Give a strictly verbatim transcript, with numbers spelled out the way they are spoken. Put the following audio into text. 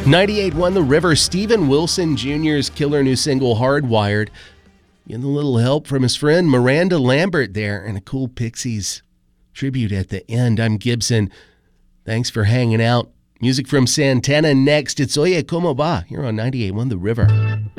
ninety-eight one The River, Steven Wilson Junior's killer new single, Hardwired. Getting a little help from his friend Miranda Lambert there, and a cool Pixies tribute at the end. I'm Gibson. Thanks for hanging out. Music from Santana next. It's Oye Como Va here on ninety-eight one The River.